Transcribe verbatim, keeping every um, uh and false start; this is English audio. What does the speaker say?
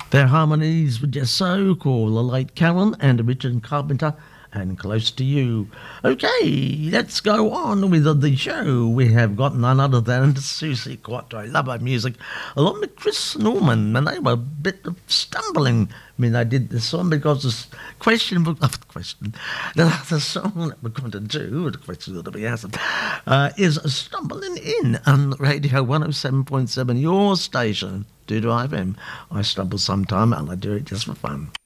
Their harmonies were just so cool. The late Karen and Richard Carpenter and Close to You. Okay, let's go on with the show. We have got none other than Susie Quattro. I love her music, along with Chris Norman, and they were a bit of stumbling when they did this song because this question, oh, the question, the, the song that we're going to do, the question that will be answered, uh, is Stumbling In on Radio one oh seven point seven, your station, Doodle F M. I stumble sometime and I do it just for fun.